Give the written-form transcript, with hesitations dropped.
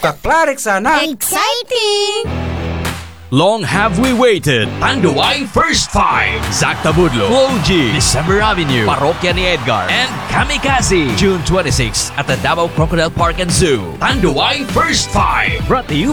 Kaklarik sana. Exciting! Long have we waited. Tanduay First Five. Zach Tabudlo, Flo G, December Avenue, Parokya ni Edgar, and Kamikaze. June 26 at the Davao Crocodile Park and Zoo. Tanduay First Five. Brought to you